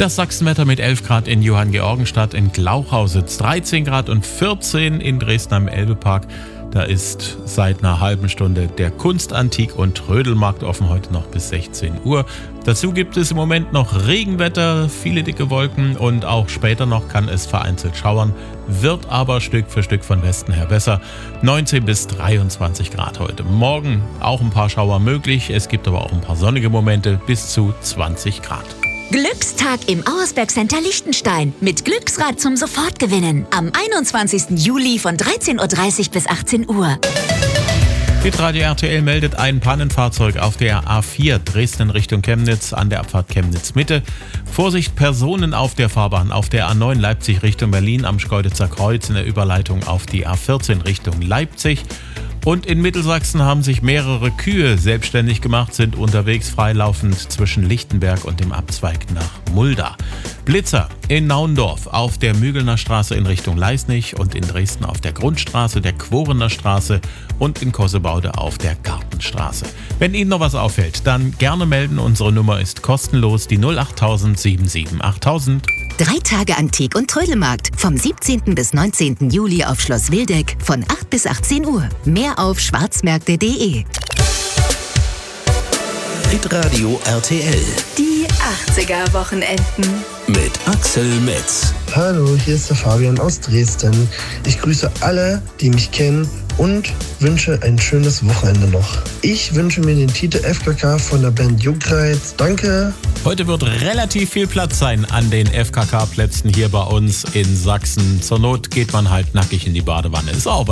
Das Sachsenwetter mit 11 Grad in Johanngeorgenstadt, in Glauchau sitzt 13 Grad und 14 in Dresden am Elbepark. Da ist seit einer halben Stunde der Kunstantik- und Trödelmarkt offen, heute noch bis 16 Uhr. Dazu gibt es im Moment noch Regenwetter, viele dicke Wolken und auch später noch kann es vereinzelt schauern, wird aber Stück für Stück von Westen her besser. 19 bis 23 Grad heute. Morgen auch ein paar Schauer möglich, es gibt aber auch ein paar sonnige Momente bis zu 20 Grad. Glückstag im Auersberg Center Liechtenstein mit Glücksrad zum Sofortgewinnen am 21. Juli von 13.30 Uhr bis 18 Uhr. Hitradio RTL meldet ein Pannenfahrzeug auf der A4 Dresden Richtung Chemnitz an der Abfahrt Chemnitz Mitte. Vorsicht, Personen auf der Fahrbahn auf der A9 Leipzig Richtung Berlin am Schkeuditzer Kreuz in der Überleitung auf die A14 Richtung Leipzig. Und in Mittelsachsen haben sich mehrere Kühe selbstständig gemacht, sind unterwegs freilaufend zwischen Lichtenberg und dem Abzweig nach Mulda. Blitzer in Naundorf auf der Mügelner Straße in Richtung Leisnig und in Dresden auf der Grundstraße, der Quorener Straße und in Kossebaude auf der Gartenstraße. Wenn Ihnen noch was auffällt, dann gerne melden. Unsere Nummer ist kostenlos, die 08000 77 8000. 3 Tage Antik- und Trödelmarkt vom 17. bis 19. Juli auf Schloss Wildeck von 8 bis 18 Uhr. Mehr auf schwarzmärkte.de. Hitradio RTL. Die 80er-Wochenenden. Mit Axel Metz. Hallo, hier ist der Fabian aus Dresden. Ich grüße alle, die mich kennen und wünsche ein schönes Wochenende noch. Ich wünsche mir den Titel FKK von der Band Juckreiz. Danke. Heute wird relativ viel Platz sein an den FKK-Plätzen hier bei uns in Sachsen. Zur Not geht man halt nackig in die Badewanne. Ist auch